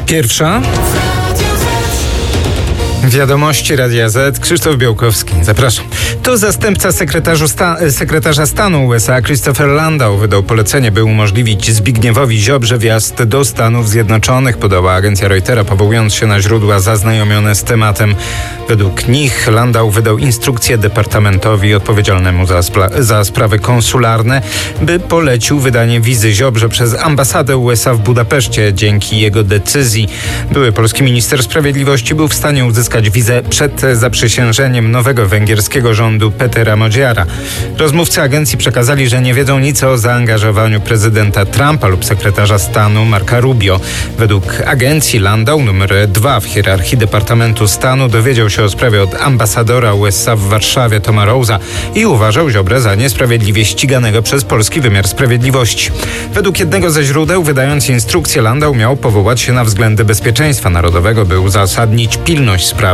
Pierwsza. Wiadomości Radia Z. Krzysztof Białkowski. Zapraszam. Tu zastępca sekretarza stanu USA Christopher Landau wydał polecenie, by umożliwić Zbigniewowi Ziobrze wjazd do Stanów Zjednoczonych, podała agencja Reutera, powołując się na źródła zaznajomione z tematem. Według nich Landau wydał instrukcję departamentowi odpowiedzialnemu za sprawy konsularne, by polecił wydanie wizy Ziobrze przez ambasadę USA w Budapeszcie. Dzięki jego decyzji były polski minister sprawiedliwości był w stanie uzyskać wizę przed zaprzysiężeniem nowego węgierskiego rządu Petera Modziara. Rozmówcy agencji przekazali, że nie wiedzą nic o zaangażowaniu prezydenta Trumpa lub sekretarza stanu Marca Rubio. Według agencji Landau, numer 2 w hierarchii Departamentu Stanu, dowiedział się o sprawie od ambasadora USA w Warszawie Toma Rose'a i uważał Ziobrę za niesprawiedliwie ściganego przez polski wymiar sprawiedliwości. Według jednego ze źródeł, wydając instrukcję, Landau miał powołać się na względy bezpieczeństwa narodowego, by uzasadnić pilność sprawy.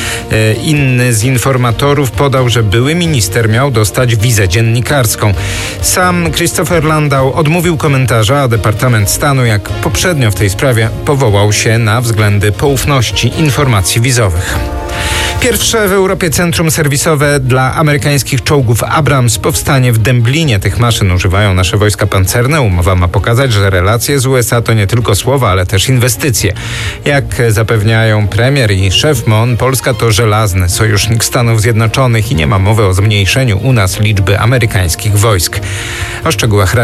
Inny z informatorów podał, że były minister miał dostać wizę dziennikarską. Sam Christopher Landau odmówił komentarza, a Departament Stanu, jak poprzednio w tej sprawie, powołał się na względy poufności informacji wizowych. Pierwsze w Europie centrum serwisowe dla amerykańskich czołgów Abrams powstanie w Dęblinie. Tych maszyn używają nasze wojska pancerne. Umowa ma pokazać, że relacje z USA to nie tylko słowa, ale też inwestycje. Jak zapewniają premier i szef MON, Polska to żelazny sojusznik Stanów Zjednoczonych i nie ma mowy o zmniejszeniu u nas liczby amerykańskich wojsk. O szczegółach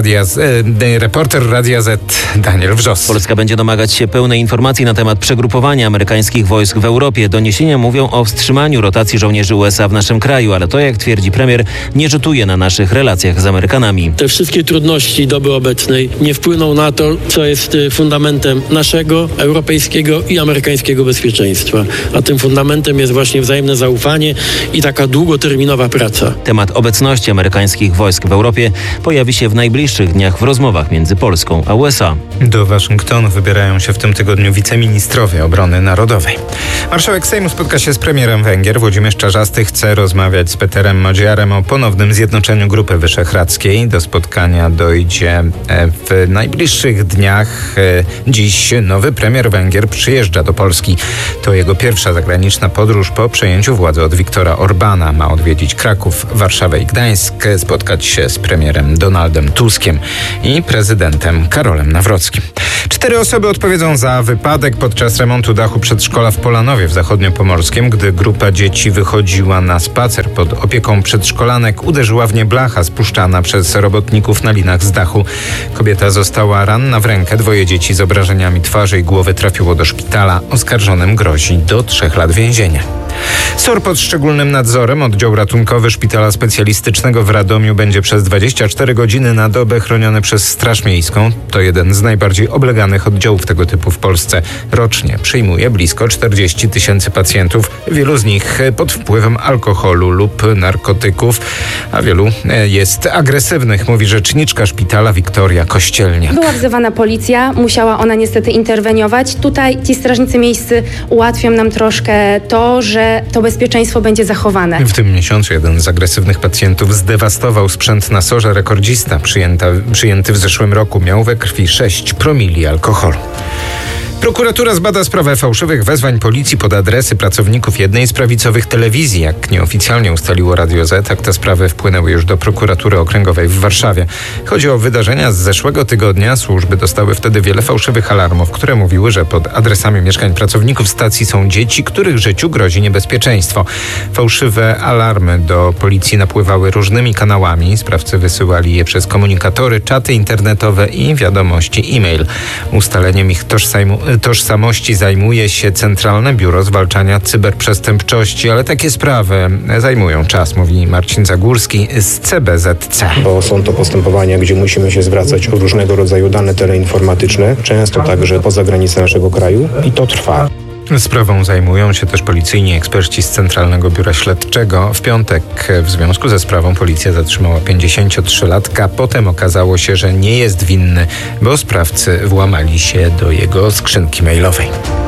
reporter Radia Z Daniel Wrzos. Polska będzie domagać się pełnej informacji na temat przegrupowania amerykańskich wojsk w Europie. Doniesienia mówią o wstrzymaniu rotacji żołnierzy USA w naszym kraju, ale to, jak twierdzi premier, nie rzutuje na naszych relacjach z Amerykanami. Te wszystkie trudności doby obecnej nie wpłyną na to, co jest fundamentem naszego, europejskiego i amerykańskiego bezpieczeństwa. A tym fundamentem jest właśnie wzajemne zaufanie i taka długoterminowa praca. Temat obecności amerykańskich wojsk w Europie pojawi się w najbliższych dniach w rozmowach między Polską a USA. Do Waszyngtonu wybierają się w tym tygodniu wiceministrowie obrony narodowej. Marszałek Sejmu spotka się z premierem Węgier. Włodzimierz Czarzasty chce rozmawiać z Peterem Modziarem o ponownym zjednoczeniu Grupy Wyszehradzkiej. Do spotkania dojdzie w najbliższych dniach. Dziś nowy premier Węgier przyjeżdża do Polski. To jego pierwsza zagraniczna podróż po przejęciu władzy od Viktora Orbana. Ma odwiedzić Kraków, Warszawę i Gdańsk, spotkać się z premierem Donaldem Tuskiem i prezydentem Karolem Nawrockim. 4 osoby odpowiedzą za wypadek podczas remontu dachu przedszkola w Polanowie w Zachodniopomorskiem. Gdy grupa dzieci wychodziła na spacer pod opieką przedszkolanek, uderzyła w nie blacha spuszczana przez robotników na linach z dachu. Kobieta została ranna w rękę. 2 dzieci z obrażeniami twarzy i głowy trafiło do szpitala. Oskarżonym grozi do 3 lat więzienia. SOR pod szczególnym nadzorem. Oddział ratunkowy Szpitala Specjalistycznego w Radomiu będzie przez 24 godziny na dobę chroniony przez Straż Miejską. To jeden z najbardziej obleganych oddziałów tego typu w Polsce. Rocznie przyjmuje blisko 40 000 pacjentów. Wielu z nich pod wpływem alkoholu lub narkotyków, a wielu jest agresywnych, mówi rzeczniczka szpitala Wiktoria Kościelniak. Była wzywana policja, musiała ona niestety interweniować. Tutaj ci strażnicy miejscy ułatwią nam troszkę to, że to bezpieczeństwo będzie zachowane. W tym miesiącu jeden z agresywnych pacjentów zdewastował sprzęt na SOR-ze. Rekordzista przyjęty w zeszłym roku miał we krwi 6 promili alkoholu. Prokuratura zbada sprawę fałszywych wezwań policji pod adresy pracowników jednej z prawicowych telewizji. Jak nieoficjalnie ustaliło Radio Z, akta sprawy wpłynęły już do prokuratury okręgowej w Warszawie. Chodzi o wydarzenia z zeszłego tygodnia. Służby dostały wtedy wiele fałszywych alarmów, które mówiły, że pod adresami mieszkań pracowników stacji są dzieci, których życiu grozi niebezpieczeństwo. Fałszywe alarmy do policji napływały różnymi kanałami. Sprawcy wysyłali je przez komunikatory, czaty internetowe i wiadomości e-mail. Ustaleniem ich tożsamości zajmuje się Centralne Biuro Zwalczania Cyberprzestępczości, ale takie sprawy zajmują czas, mówi Marcin Zagórski z CBZC. Bo są to postępowania, gdzie musimy się zwracać o różnego rodzaju dane teleinformatyczne, często także poza granice naszego kraju i to trwa. Sprawą zajmują się też policyjni eksperci z Centralnego Biura Śledczego. W piątek w związku ze sprawą policja zatrzymała 53-latka. Potem okazało się, że nie jest winny, bo sprawcy włamali się do jego skrzynki mailowej.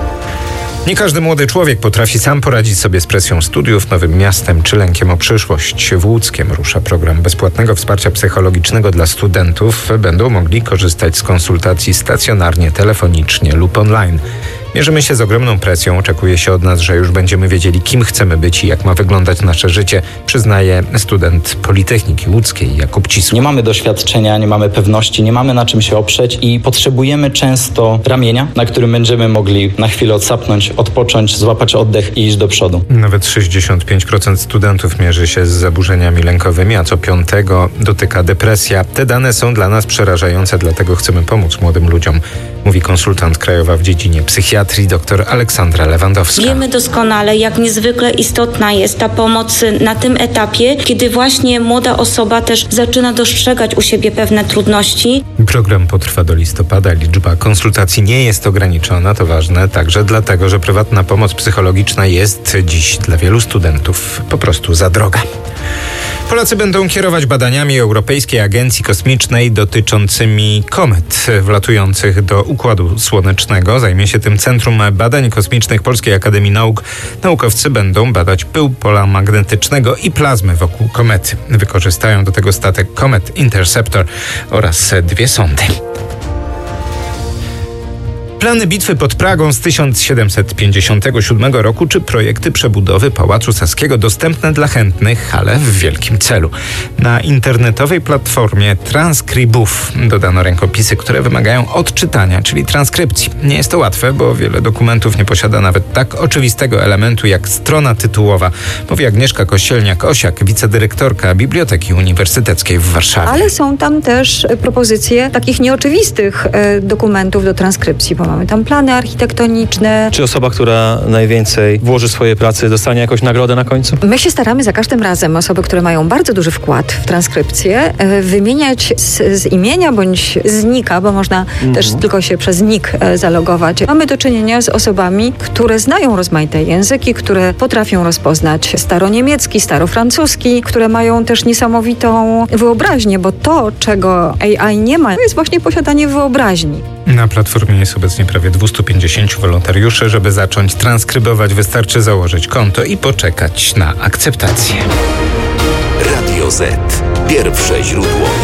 Nie każdy młody człowiek potrafi sam poradzić sobie z presją studiów, nowym miastem czy lękiem o przyszłość. W Łódzkiem rusza program bezpłatnego wsparcia psychologicznego dla studentów. Będą mogli korzystać z konsultacji stacjonarnie, telefonicznie lub online. Mierzymy się z ogromną presją. Oczekuje się od nas, że już będziemy wiedzieli, kim chcemy być i jak ma wyglądać nasze życie, przyznaje student Politechniki Łódzkiej Jakub Cisło. Nie mamy doświadczenia, nie mamy pewności, nie mamy na czym się oprzeć i potrzebujemy często ramienia, na którym będziemy mogli na chwilę odsapnąć, odpocząć, złapać oddech i iść do przodu. Nawet 65% studentów mierzy się z zaburzeniami lękowymi, a co piątego dotyka depresja. Te dane są dla nas przerażające, dlatego chcemy pomóc młodym ludziom, mówi konsultant krajowa w dziedzinie psychiatrii dr Aleksandra Lewandowska. Wiemy doskonale, jak niezwykle istotna jest ta pomoc na tym etapie, kiedy właśnie młoda osoba też zaczyna dostrzegać u siebie pewne trudności. Program potrwa do listopada. Liczba konsultacji nie jest ograniczona. To ważne także dlatego, że prywatna pomoc psychologiczna jest dziś dla wielu studentów po prostu za droga. Polacy będą kierować badaniami Europejskiej Agencji Kosmicznej dotyczącymi komet wlatujących do Układu Słonecznego. Zajmie się tym Centrum Badań Kosmicznych Polskiej Akademii Nauk. Naukowcy będą badać pył pola magnetycznego i plazmy wokół komety. Wykorzystają do tego statek Comet Interceptor oraz 2 sondy. Plany bitwy pod Pragą z 1757 roku czy projekty przebudowy Pałacu Saskiego dostępne dla chętnych, ale w wielkim celu. Na internetowej platformie Transkribów dodano rękopisy, które wymagają odczytania, czyli transkrypcji. Nie jest to łatwe, bo wiele dokumentów nie posiada nawet tak oczywistego elementu jak strona tytułowa, mówi Agnieszka Kościelniak-Osiak, wicedyrektorka Biblioteki Uniwersyteckiej w Warszawie. Ale są tam też propozycje takich nieoczywistych dokumentów do transkrypcji, bo mamy tam plany architektoniczne. Czy osoba, która najwięcej włoży swoje pracy, dostanie jakąś nagrodę na końcu? My się staramy za każdym razem osoby, które mają bardzo duży wkład w transkrypcję, wymieniać z imienia bądź z nika, bo można też tylko się przez nick zalogować. Mamy do czynienia z osobami, które znają rozmaite języki, które potrafią rozpoznać staroniemiecki, starofrancuski, które mają też niesamowitą wyobraźnię, bo to, czego AI nie ma, to jest właśnie posiadanie wyobraźni. Na platformie jest obecnie prawie 250 wolontariuszy. Żeby zacząć transkrybować, wystarczy założyć konto i poczekać na akceptację. Radio Z. Pierwsze źródło